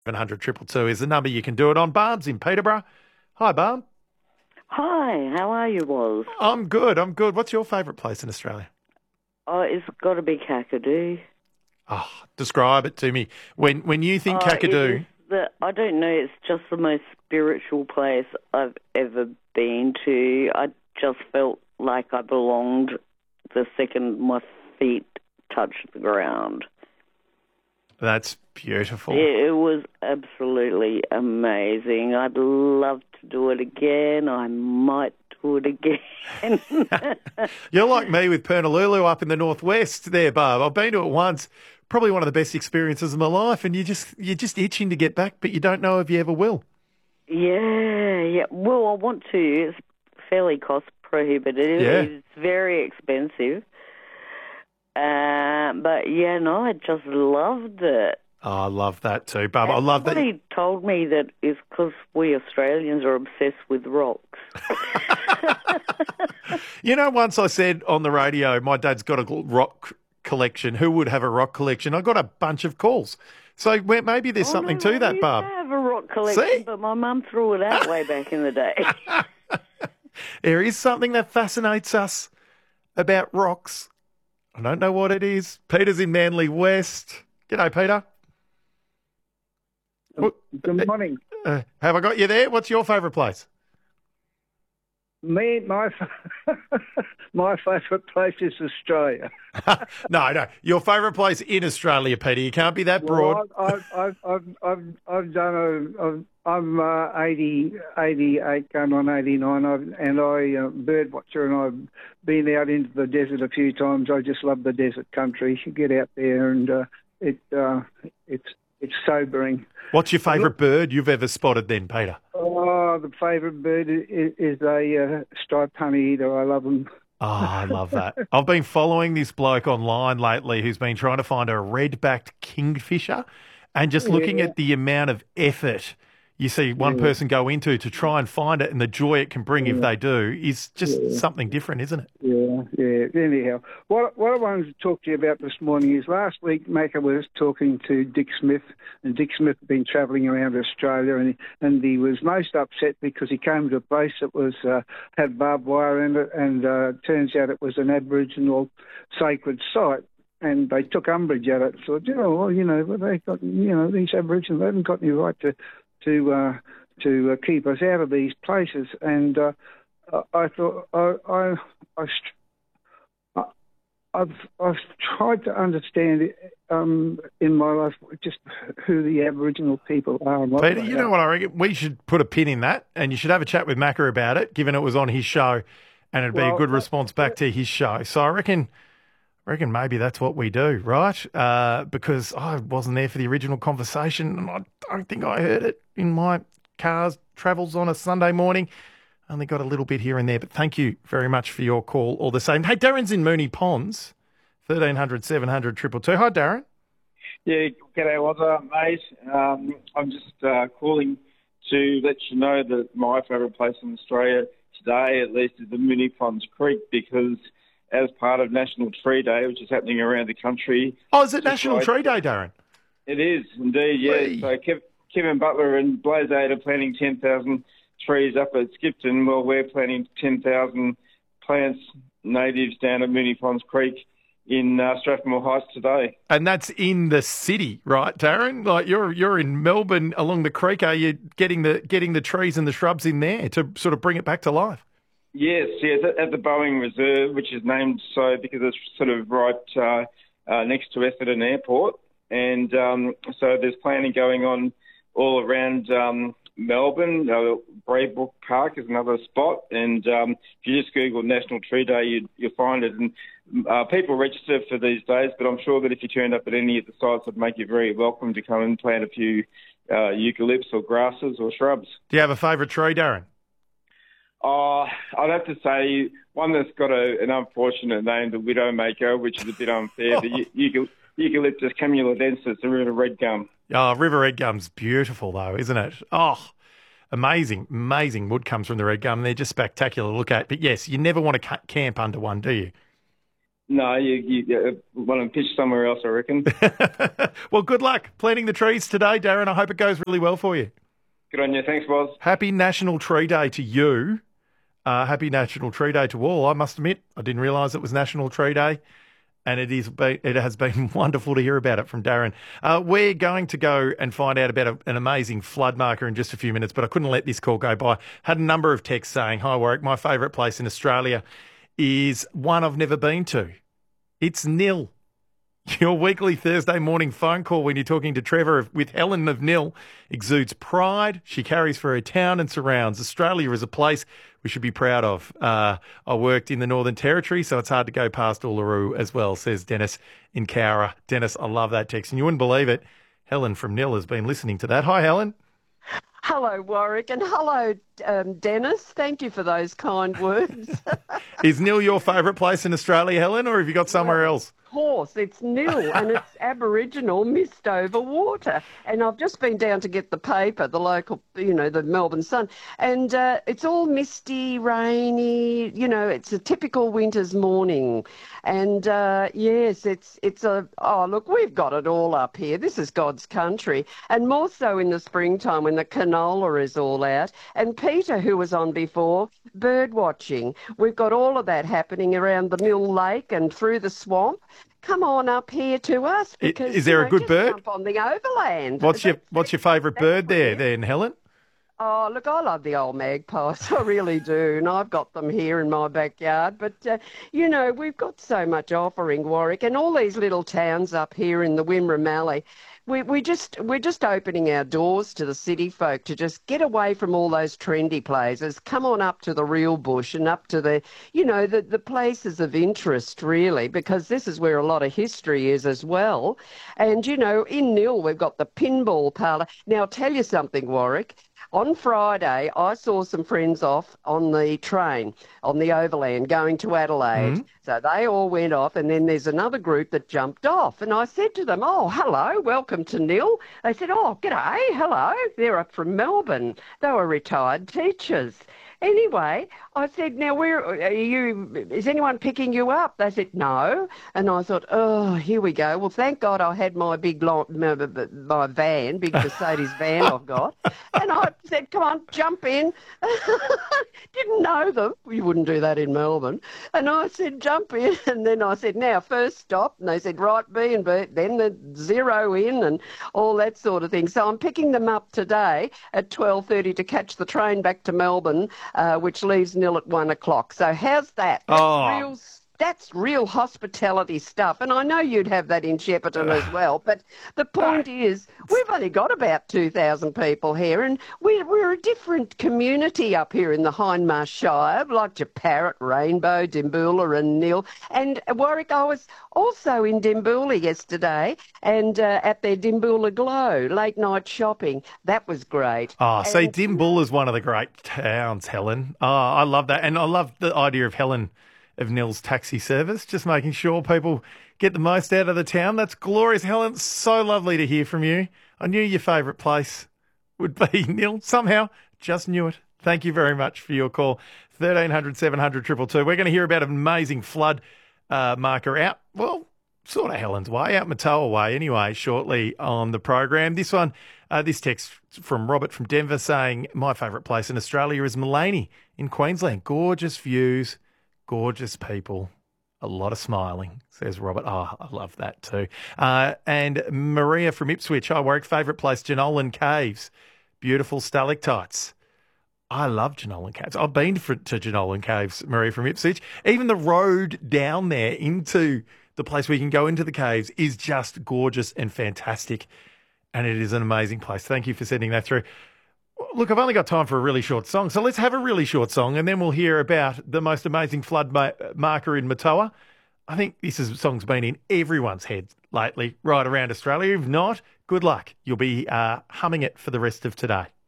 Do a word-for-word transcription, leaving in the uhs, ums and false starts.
seven hundred triple two is the number you can do it on. Barb's in Peterborough. Hi, Barb. Hi, how are you, Woz? I'm good, I'm good. What's your favourite place in Australia? Oh, it's got to be Kakadu. Oh, describe it to me. When when you think Oh, it Kakadu, is the, I don't know, it's just the most spiritual place I've ever been to. I just felt like I belonged the second my feet touched the ground. that's beautiful. It, it was absolutely amazing. I'd love to do it again. I might do it again. You're like me with Pernalulu up in the northwest there, Barb. I've been to it once. Probably one of the best experiences of my life, and you just you're just itching to get back, but you don't know if you ever will. Yeah, yeah. Well, I want to. It's fairly cost prohibitive. Yeah. It's very expensive. Uh, but yeah, no, I just loved it. Oh, I love that too, Barb. I love that. Somebody told me that it's because we Australians are obsessed with rocks. You know, once I said on the radio, my dad's got a rock collection. Who would have a rock collection? I got a bunch of calls. So well, maybe there's Oh, something no, to that, I used Barb. to have a rock collection, See? but my mum threw it out way back in the day. There is something that fascinates us about rocks. I don't know what it is. Peter's in Manly West. G'day, Peter. What- Good morning. Uh, have I got you there? What's your favourite place? Me, my my favourite place is Australia. No, no. Your favourite place in Australia, Peter. You can't be that broad. Well, I've, I've, I've, I've, I've done a, I've, I'm uh, eighty, eighty-eight, going on eighty-nine, I've, and I uh, bird watcher, and I've been out into the desert a few times. I just love the desert country. You get out there, and uh, it uh, it's it's sobering. What's your favourite bird you've ever spotted then, Peter? Oh, the favourite bird is, is a uh, striped honey eater. I love them. Oh, I love that. I've been following this bloke online lately who's been trying to find a red-backed kingfisher, and just looking Yeah. at the amount of effort you see one Yeah. person go into to try and find it, and the joy it can bring if they do is just something different, isn't it? Yeah, yeah. Anyhow, what what I wanted to talk to you about this morning is last week Macca was talking to Dick Smith, and Dick Smith had been travelling around Australia, and he, and he was most upset because he came to a place that was uh, had barbed wire in it, and uh, turns out it was an Aboriginal sacred site. And they took umbrage at it. So, you know, well, you know, well, they got, you know, these Aboriginals, they haven't got any right to to uh, to uh, keep us out of these places. And uh, I I thought I I, I st- I- I've I've tried to understand um, in my life just who the Aboriginal people are. And what Peter, they you know are. what I reckon? We should put a pin in that, and you should have a chat with Macca about it, given it was on his show, and it'd be a Well, good that- response back to his show. So I reckon, I reckon maybe that's what we do, right? Uh, because I wasn't there for the original conversation, and I don't think I heard it in my car's travels on a Sunday morning. Only got a little bit here and there, but thank you very much for your call all the same. Hey, Darren's in Mooney Ponds, thirteen hundred, seven hundred, triple two. Hi, Darren. Yeah, g'day, Wazza, mate. Um, I'm just uh, calling to let you know that my favourite place in Australia today, at least, is the Mooney Ponds Creek, because as part of National Tree Day, which is happening around the country, Oh, is it National right. Tree Day, Darren? it is indeed, yeah. Whee. So Kev, Kevin Butler and Blaze Aid are planting ten thousand trees up at Skipton, while we're planting ten thousand plants natives down at Mooney Ponds Creek in uh, Strathmore Heights today. And that's in the city, right, Darren? Like you're you're in Melbourne along the creek. Are you getting the getting the trees and the shrubs in there to sort of bring it back to life? Yes, yes, at at the Boeing Reserve, which is named so because it's sort of right uh, uh, next to Essendon Airport. And um, so there's planning going on all around um, Melbourne. Uh, Braybrook Park is another spot. And um, if you just Google National Tree Day, you, you'll find it. And uh, people register for these days, but I'm sure that if you turned up at any of the sites, I'd make you very welcome to come and plant a few uh, eucalypts or grasses or shrubs. Do you have a favourite tree, Darren? Oh, I'd have to say one that's got a, an unfortunate name, the Widowmaker, which is a bit unfair. The eucal- Eucalyptus camulodensis, the river red gum. Oh, river red gum's beautiful, though, isn't it? Oh, amazing, amazing wood comes from the red gum. They're just spectacular to look at. But yes, you never want to ca- camp under one, do you? No, you, you uh, want to pitch somewhere else, I reckon. Well, good luck planting the trees today, Darren. I hope it goes really well for you. Good on you. Thanks, Woz. Happy National Tree Day to you. Uh, happy National Tree Day to all. I must admit, I didn't realise it was National Tree Day. And it is. It has been wonderful to hear about it from Darren. Uh, we're going to go and find out about a, an amazing flood marker in just a few minutes, but I couldn't let this call go by. Had a number of texts saying, "Hi Warwick, my favourite place in Australia is one I've never been to. It's Nil." Your weekly Thursday morning phone call when you're talking to Trevor with Helen of Nil exudes pride she carries for her town and surrounds. Australia is a place we should be proud of. Uh, I worked in the Northern Territory, so it's hard to go past Uluru as well, says Dennis in Cowra. Dennis, I love that text. And you wouldn't believe it, Helen from Nil has been listening to that. Hi, Helen. Hello, Warwick, and hello, um, Dennis. Thank you for those kind words. Is Nil your favourite place in Australia, Helen, or have you got somewhere well, else? Of course, it's Nil, and it's Aboriginal mist over water. And I've just been down to get the paper, the local, you know, the Melbourne Sun, and uh, it's all misty, rainy. You know, it's a typical winter's morning. And uh, yes, it's it's a oh look, we've got it all up here. This is God's country, and more so in the springtime when the canola is all out. And Peter, who was on before, bird watching. We've got all of that happening around the Mill Lake and through the swamp. Come on up here to us because is there you know, a good just bird? Jump on the overland. What's your That's, What's your favourite bird there, then, Helen? Oh, look, I love the old magpies. I really do. And I've got them here in my backyard. But, uh, you know, we've got so much offering, Warwick, and all these little towns up here in the Wimmera Mallee. We, we just, we're just opening our doors to the city folk to just get away from all those trendy places. Come on up to the real bush and up to the, you know, the, the places of interest, really, because this is where a lot of history is as well. And, you know, in Nil, we've got the pinball parlour. Now, I'll tell you something, Warwick. On Friday, I saw some friends off on the train, on the overland, going to Adelaide. Mm-hmm. So they all went off, and then there's another group that jumped off. And I said to them, oh, hello, welcome to Nil. They said, oh, g'day, hello. They're up from Melbourne. They were retired teachers. Anyway, I said, now, where are you? Is anyone picking you up? They said, no. And I thought, oh, here we go. Well, thank God I had my big, long, my, my van, big Mercedes van I've got. And I said, come on, jump in. Didn't know them. You wouldn't do that in Melbourne. And I said, jump in. And then I said, now, first stop. And they said, right, B and B. Then the zero in and all that sort of thing. So I'm picking them up today at twelve thirty to catch the train back to Melbourne, uh, which leaves Nil at one o'clock. So how's that? That's oh. real That's real hospitality stuff. And I know you'd have that in Shepparton as well. But the point is, we've only got about two thousand people here, and we're, we're a different community up here in the Hindmarsh Shire, like Parrot, Rainbow, Dimboola and Nil. And Warwick, I was also in Dimboola yesterday and uh, at their Dimboola Glow, late night shopping. That was great. Oh, see, and, Dimboola is one of the great towns, Helen. Oh, I love that. And I love the idea of Helen of Nil's taxi service, just making sure people get the most out of the town. That's glorious, Helen. So lovely to hear from you. I knew your favourite place would be Nil. Somehow, just knew it. Thank you very much for your call. thirteen hundred, seven hundred, two two two. We're going to hear about an amazing flood uh, marker out, well, sort of Helen's way, out Matoa way anyway, shortly on the program. This one, uh, this text from Robert from Denver saying, my favourite place in Australia is Mullaney in Queensland. Gorgeous views. Gorgeous people, a lot of smiling, says Robert. Oh, I love that too. Uh, and Maria from Ipswich, I work, favourite place, Jenolan Caves. Beautiful stalactites. I love Jenolan Caves. I've been for, to Jenolan Caves, Maria from Ipswich. Even the road down there into the place where you can go into the caves is just gorgeous and fantastic. And it is an amazing place. Thank you for sending that through. Look, I've only got time for a really short song, so let's have a really short song and then we'll hear about the most amazing flood ma- marker in Matoa. I think this is, song's been in everyone's head lately, right around Australia. If not, good luck. You'll be uh, humming it for the rest of today.